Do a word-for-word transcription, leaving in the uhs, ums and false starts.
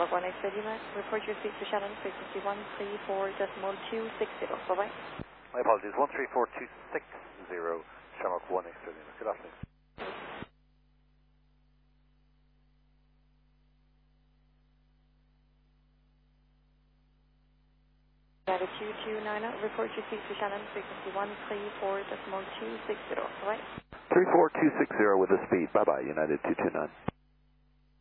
Shamrock one X-ray Lima. Report your speed to Shannon, frequency one three four point two six zero. Bye-bye. My apologies, one three four two six zero, Shamrock one X-ray Lima. Good afternoon. United two two nine zero. Report your speed to Shannon, frequency one three four point two six zero. Bye-bye. three four two six zero with the speed. Bye-bye, United two two nine.